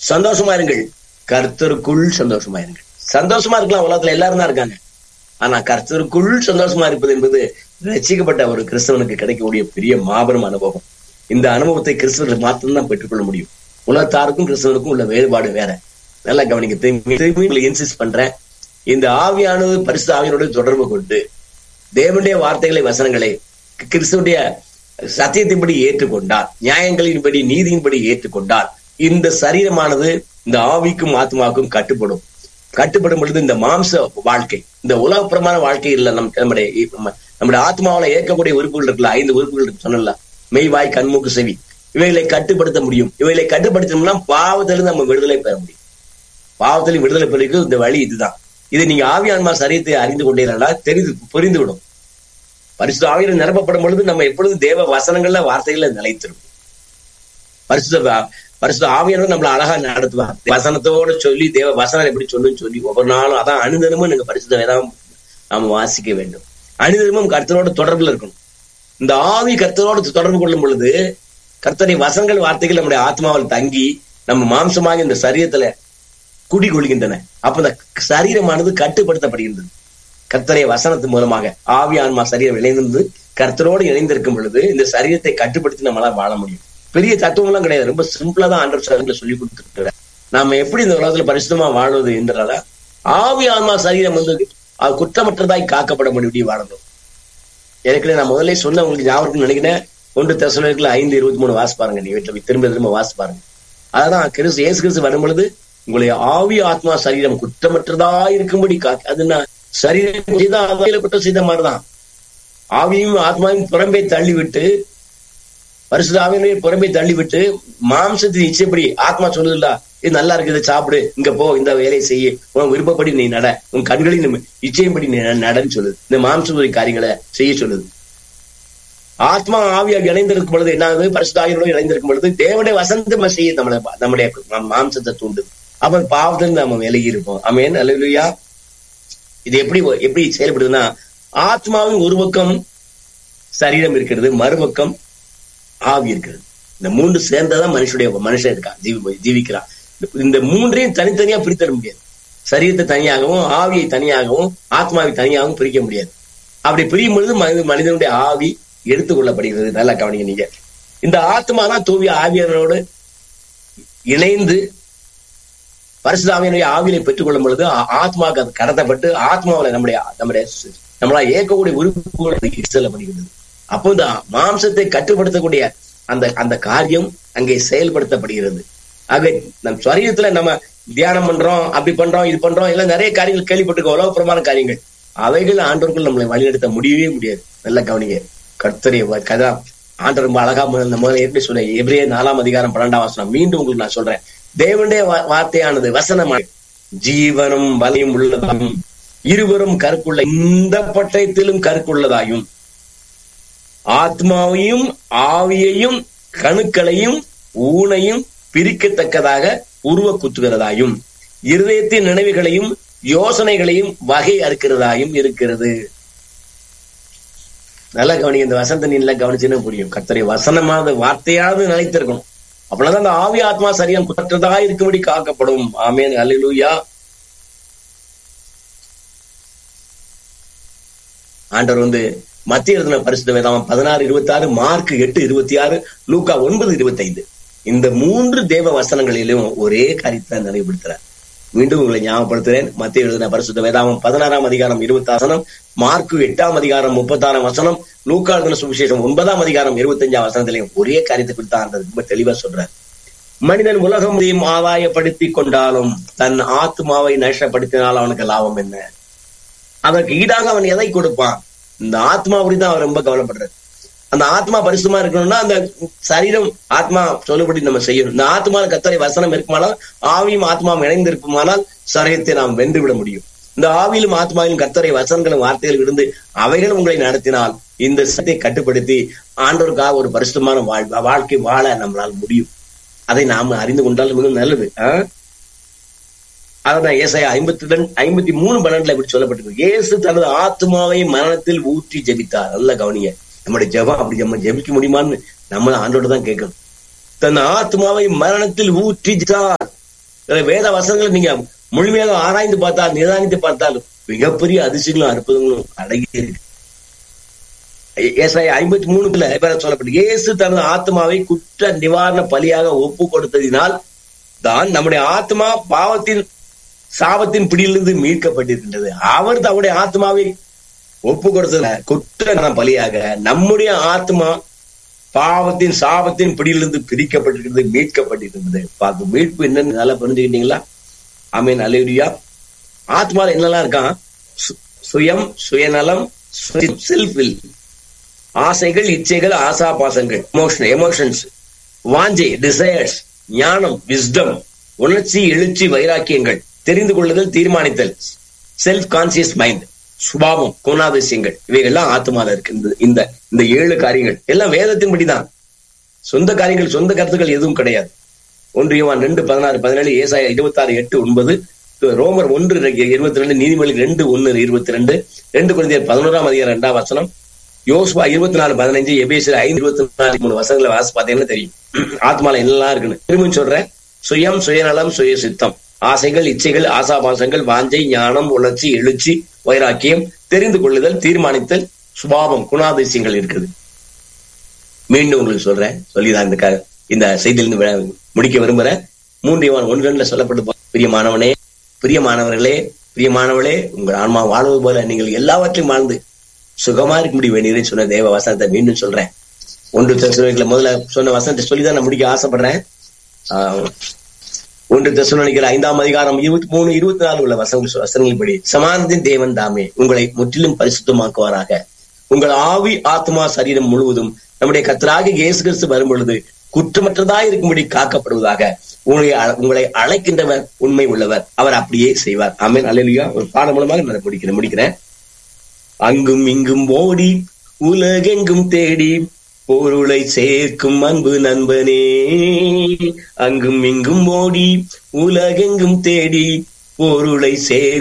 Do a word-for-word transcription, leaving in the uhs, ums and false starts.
சந்தோஷமா இருங்கள், கர்த்தருக்குள் சந்தோஷமா இருங்கள். சந்தோஷமா இருக்கலாம், உலகத்துல எல்லாரும் தான் இருக்காங்க. ஆனா கர்த்தருக்குள் சந்தோஷமா இருப்பது என்பது ரட்சிக்கப்பட்ட ஒரு கிறிஸ்தவனுக்கு கிடைக்கக்கூடிய பெரிய மாபெரும் அனுபவம். இந்த அனுபவத்தை கிறிஸ்தவர்கள் மாத்திரம் பெற்றுக்கொள்ள முடியும். உலகத்தாருக்கும் கிறிஸ்தவனுக்கும் உள்ள வேறுபாடு வேற. நல்லா கவனிக்க. திரும்பி இன்சிஸ்ட் பண்றேன், இந்த ஆவியானது பரிசுத்த ஆவியானோடு தொடர்பு கொண்டு தேவனுடைய வார்த்தைகளை வசனங்களை கிறிஸ்துடைய சத்தியத்தின்படி ஏற்றுக்கொண்டால், நியாயங்களின்படி நீதியின்படி ஏற்றுக்கொண்டால், இந்த சரீரமானது இந்த ஆவிக்கும் ஆத்மாவுக்கும் கட்டுப்படும். கட்டுப்படும் பொழுது இந்த மாம்ச வாழ்க்கை, இந்த உலகப்புறமான வாழ்க்கை இல்ல, நம் நம்முடைய நம்முடைய ஆத்மாவில ஏற்கக்கூடிய உறுப்புகள் இருக்குல்ல, ஐந்து உறுப்புகள் இருக்கு சொன்னல, மெய்வாய் கண்மூக்கு செவி, இவைகளை கட்டுப்படுத்த முடியும். இவைகளை கட்டுப்படுத்தணும்னா பாவத்திலிருந்து நம்ம விடுதலை பெற முடியும். பாவத்திலும் விடுதலை பெறக்கு இந்த வழி இதுதான். இதை நீங்க ஆவியான்மா சரீரத்தை அறிந்து கொண்டீங்கன்னா தெரிந்து புரிந்து விடும். பரிசுத்த ஆவியானவர் நிரப்பப்படும் பொழுது நம்ம எப்பொழுது தேவ வசனங்கள்ல வார்த்தைகளை நிலைத்திரும். பரிசுத்த பரிசுத்த ஆவியானவர் நம்மள அழகா நடத்துவார். வசனத்தோட சொல்லி தேவ வசனம் எப்படி சொல்லுன்னு சொல்லி ஒவ்வொரு நாளும் அதான் அனுதினமும் நீங்க பரிசுத்த வேதம் நாம வாசிக்க வேண்டும். அனுதினமும் கர்த்தரோட தொடர்புல இருக்கணும். இந்த ஆவி கர்த்தரோடு தொடர்பு கொள்ளும் பொழுது கர்த்தருடைய வசனங்கள் வார்த்தைகள் நம்முடைய ஆத்மாவில் தங்கி நம்ம மாம்சமாக இந்த சரீரத்துல குடி கொள்கின்றன. அப்ப இந்த சரீரமானது கட்டுப்படுத்தப்படுகின்றது. கர்த்தருடைய வசனத்தின் மூலமாக ஆவி ஆன்மா சரீரம் இணைந்து கர்த்தரோடு இணைந்திருக்கும் பொழுது இந்த சரீரத்தை கட்டுப்படுத்தி நம்மளால வாழ முடியும். பெரிய தத்துவம் எல்லாம் கிடையாது, ரொம்ப சிம்பிளா தான் ஆண்டவர் சொல்லி கொடுத்துருக்கிறார். நாம எப்படி இந்த உலகத்துல பரிசுத்தமா வாழ்வது என்றால ஆவி ஆன்மா சரீரம் வந்து குற்றமற்றதாய் காக்கப்பட முடியும் வாழணும். எனக்கு நான் முதல்ல சொன்ன உங்களுக்கு ஞாபகம் நினைக்கிறேன், ஒன்று தெசலோனிக்கேயர் ஐந்து இருபத்தி மூணு வாசி பாருங்க. நீ வீட்டுல திரும்ப திரும்ப வாசி பாருங்க. அதான் கிறிஸ்து இயேசு கிறிஸ்து வரும் பொழுது உங்களுடைய ஆவி ஆத்மா சரீரம் குற்றமற்றதா இருக்கும்படி காக்க, அது சரீரம் குற்றம் செய்த மாதிரிதான். ஆவியும் ஆத்மாவையும் புறம்பே தள்ளிவிட்டு, பரிசுத்த ஆவியினுடைய புறம்பே தள்ளிவிட்டு மாம்சத்தின் இச்சைப்படி ஆத்மா சொல்லுதுல்ல, இது நல்லா இருக்குது சாப்பிடு, இங்க போ, இந்த வேலையை செய்ய, உன் விருப்பப்படி நீ நட, உன் கண்களின் இச்சையின்படி நீ நடன்னு சொல்லுது. இந்த மாம்சத்துடைய காரியங்களை செய்ய சொல்லுது. ஆத்மா ஆவியாக இணைந்திருக்கும் பொழுது என்ன ஆகுது? பரிசுத்த ஆவியோடு இணைந்திருக்கும் பொழுது தேவனுடைய வசனத்தை செய்ய நம்மளை நம்முடைய மாம்சத்தை தூண்டுது. அப்ப பாவத்திலிருந்து நம்ம விலகி இருப்போம். ஆமென், அல்லேலூயா. இது எப்படி எப்படி செயல்படுதுன்னா, ஆத்மாவின் ஒரு பக்கம் சரீரம் இருக்கிறது, மறுபக்கம் ஆவி இருக்கிறது. இந்த மூன்று சேர்ந்ததான் மனுஷனுடைய மனுஷன் இருக்கான், ஜீவி ஜீவிக்கிறான். இந்த மூன்றையும் தனித்தனியா பிரித்தர முடியாது. சரீரத்தை தனியாகவும் ஆவியை தனியாகவும் ஆத்மாவை தனியாகவும் பிரிக்க முடியாது. அப்படி பிரியும் பொழுது மனிதனுடைய ஆவி எடுத்துக் கொள்ளப்படுகிறது. நல்லா கவனிங்க நீங்க. இந்த ஆத்மா தான் தூவிய ஆவியானோடு இணைந்து பரிசுத்த ஆவியினுடைய ஆவியை பெற்றுக் கொள்ளும் பொழுது ஆத்மாவுக்கு அது கடத்தப்பட்டு ஆத்மாவில நம்முடைய நம்முடைய நம்மளா இயக்கக்கூடிய உறுப்புகள் செல்லப்படுகிறது. அப்போ இந்த மாம்சத்தை கட்டுப்படுத்தக்கூடிய அந்த அந்த காரியம் அங்கே செயல்படுத்தப்படுகிறது. ஆக நம் சரீரத்துல நம்ம தியானம் பண்றோம், அப்படி பண்றோம், இது பண்றோம், எல்லாம் நிறைய காரியங்கள் கேள்விப்பட்டிருக்கோம், உலகப்புறமான காரியங்கள். அவைகள் ஆண்டவர்கள் நம்மளை வழிநடத்த முடியவே முடியாது. நல்ல கவனிங்க. கர்த்தரை கதா ஆண்டவர் ரொம்ப அழகா முதல்ல எப்படி சொல்ல, எபிரேயர் நாலாம் அதிகாரம் பன்னெண்டாம் வசனம் மீண்டும் உங்களுக்கு நான் சொல்றேன். தேவனுடைய வார்த்தையானது வசனமாக ஜீவனும் வலியும் உள்ளதாயும் இருவரும் கருக்குள்ள இந்த பட்டயத்திலும் கருக்குள்ளதாயும் ஆத்மாவையும் ஆவியையும் கணுக்களையும் ஊனையும் பிரிக்கத்தக்கதாக உருவ குத்துகிறதாயும் இருதயத்தின் நினைவுகளையும் யோசனைகளையும் வகை அறுக்கிறதாயும் இருக்கிறது. நல்லா கவனிங்க. இந்த வசனத்தை நீ நல்லா கவனிச்சுன்னு புரியும். கர்த்தருடைய வசனமாவது வார்த்தையாவது நிலைத்திருக்கணும். அப்படின்னா அந்த ஆவி ஆத்மா சரீரம் குற்றதா இருக்கும்படி காக்கப்படும். ஆமென், அல்லேலூயா. ஆண்டவர் வந்து மத்திய எழுதின பரிசுத்த வேதாகம் பதினாறு இருபத்தி ஆறு, மார்க் எட்டு இருபத்தி ஆறு, லூக்கா ஒன்பது இருபத்தி ஐந்து, இந்த மூன்று தேவ வசனங்களிலும் ஒரே காரியத்தை நினைவுபடுத்துறார். மீண்டும் உங்களை ஞாபகப்படுத்துறேன். மத்திய எழுதின பரிசுத்த வேதாகம் பதினாறாம் அதிகாரம் இருபத்தி ஆறு வசனம், மார்க்கு எட்டாம் அதிகாரம் முப்பத்தி ஆறாம் வசனம், லூக்கா எழுதின சுவிசேஷம் ஒன்பதாம் அதிகாரம் இருபத்தி அஞ்சாம் வசனத்திலையும் ஒரே காரியத்தை குறித்து ஆண்டவர் ரொம்ப தெளிவா சொல்றார். மனிதன் உலகம் ஆதாயப்படுத்தி கொண்டாலும் தன் ஆத்மாவை நஷ்டப்படுத்தினால் அவனுக்கு லாபம் என்ன? அதற்கு ஈடாக அவன் எதை கொடுப்பான்? இந்த ஆத்மா அப்படிதான் அவர் ரொம்ப கவலைப்படுறாரு. அந்த ஆத்மா பரிசுத்தமா இருக்கணும்னா அந்த சரீரம் ஆத்மா சொல்லுபடி நம்ம செய்யணும். இந்த ஆத்மாவில் கர்த்தருடைய வசனம் இருக்குமானால், ஆவியும் ஆத்மாவும் இணைந்து இருக்குமானால் சரீரத்தை நாம் வென்று விட முடியும். இந்த ஆவியிலும் ஆத்மாவிலும் கர்த்தருடைய வசனங்களும் வார்த்தைகள் இருந்து அவைகள் உங்களை நடத்தினால் இந்த சத்தை கட்டுப்படுத்தி ஆண்டவருக்காக ஒரு பரிசுத்தமான வாழ் வாழ்க்கை வாழ நம்மளால் முடியும். அதை நாம் அறிந்து கொண்டால் மிகவும் நல்லது. ஆஹ் அதான் ஏசாயா ஐம்பத்தி ரெண்டு ஐம்பத்தி மூணு பன்னெண்டுல இப்படி சொல்லப்பட்டிருக்கு. இயேசு தனது ஆத்மாவை மரணத்தில் ஊற்றி ஜெபித்தார். நல்ல கவனிய. நம்முடைய ஜெபம் அப்படி நம்ம ஜெபிக்க முடியுமான்னு நம்ம ஆண்டோட தான் கேட்கணும். தன் ஆத்மாவை மரணத்தில் ஊற்றி ஜெபித்தார். வேத வசனங்களை நீங்க முழுமையாக ஆராய்ந்து பார்த்தால், நிதானித்து பார்த்தால் மிகப்பெரிய அதிசயங்களும் அற்புதங்களும் அடங்கி இருக்கு. ஏசாயா ஐம்பத்தி மூணுக்குள்ள சொல்லப்பட்டு, இயேசு தனது ஆத்மாவை குற்ற நிவாரண பலியாக ஒப்பு கொடுத்ததினால் தான் நம்முடைய ஆத்மா பாவத்தின் சாபத்தின் பிடியிலிருந்து மீட்கப்பட்டிருக்கின்றது. அவர் தம்முடைய ஆத்மாவை ஒப்பு கொடுத்தது குற்ற பலியாக நம்முடைய ஆத்மா பாவத்தின் சாபத்தின் பிடியிலிருந்து பிரிக்கப்பட்டிருக்கிறது, மீட்கப்பட்டிருக்கிறது. பார்க்க மீட்பு என்னன்னு நல்லா புரிஞ்சுக்கிட்டீங்களா? ஆமென், அல்லேலூயா. ஆத்மால என்னெல்லாம் இருக்கான்? சுயம், சுயநலம், செல்ஃபில், ஆசைகள், இச்சைகள், ஆசா பாசங்கள், எமோஷன் எமோஷன்ஸ், வாஞ்சை, டிசையர்ஸ், ஞானம், விஸ்டம், உணர்ச்சி, எழுச்சி, வைராக்கியங்கள், தெரிந்து கொள்ளுதல், தீர்மானித்தல், செல்ஃப் கான்சியஸ் மைண்ட், சுபாவம், குணாதிசயங்கள், இவைகள்லாம் ஆத்மால இருக்கு. இந்த இந்த ஏழு காரியங்கள் எல்லாம் வேதத்தின்படிதான். சொந்த காரியங்கள், சொந்த கருத்துக்கள் எதுவும் கிடையாது. ஒன்று யோவான் ரெண்டு பதினாறு பதினேழு, ஏசாயா இருபத்தி ஆறு எட்டு ஒன்பது, ரோமர் ஒன்று இருபத்தி ரெண்டு, நீதிமொழிகள் ரெண்டு ஒன்னு இருபத்தி ரெண்டு, ரெண்டு குழந்தையர் பதினோராம் அதிகாரம் இரண்டாம் வசனம், யோசுவா இருபத்தி நாலு பதினஞ்சு, எபேசியர் ஐந்து இருபத்தி நாலு மூணு வசனங்களை வாசி பார்த்தீங்கன்னா தெரியும் ஆத்மால என்னெல்லாம் இருக்குன்னு. திரும்பி சொல்றேன், சுயம், சுயநலம், சுய சித்தம், ஆசைகள், இச்சைகள், ஆசாபாசங்கள், வாஞ்சை, ஞானம், உணர்ச்சி, எழுச்சி, வைராக்கியம், தெரிந்து கொள்ளுதல், தீர்மானித்தல், சுபாவம், குணாதிசயங்கள் இருக்குது. மீண்டும் உங்களுக்கு சொல்றேன், சொல்லிதான் இந்த இந்த செய்தியிலிருந்து முடிக்க விரும்புறேன். மூன்று யோவான் ஒன்று ரெண்டுல சொல்லப்பட்டு, பிரியமானவனே, பிரியமானவர்களே, பிரியமானவளே, உங்கள் ஆன்மா வாழ்வது போல நீங்கள் எல்லாவற்றையும் வாழ்ந்து சுகமா இருக்க முடியும் வேண்டிய சொன்ன தேவ வசனத்தை மீண்டும் சொல்றேன். ஒன்று தெசலோனிக்கேல முதல்ல சொன்ன வசனத்தை சொல்லிதான் நான் முடிக்க ஆசைப்படுறேன். ஆஹ் ஒன்று தெசலோனிக்கேல ஐந்தாம் அதிகாரம் இருபத்தி மூணு இருபத்தி நாலு உள்ள வசனங்கள் வசனங்களின்படி, சமாதானத்தின் தேவன் தாமே உங்களை முற்றிலும் பரிசுத்தமாக்குவாராக. உங்கள் ஆவி, ஆத்மா, சரீரம் முழுவதும் நம்முடைய கர்த்தராகிய இயேசு கிறிஸ்து வரும் பொழுது குற்றமற்றதாய் இருக்கும்படி காக்கப்படுவதாக. உங்களை உங்களை அழைக்கின்றவர் உண்மை உள்ளவர், அவர் அப்படியே செய்வார். ஆமென், அல்லேலூயா. ஒரு பாடம் மூலமாக நான் முடிக்கிறேன் முடிக்கிறேன் அங்கும் இங்கும் ஓடி உலகெங்கும் தேடி பொருளை சேர்க்கும் அன்பு நண்பனே, அங்கும் இங்கும் ஓடி உலகெங்கும் தேடி பொருளை சேர்க்கும்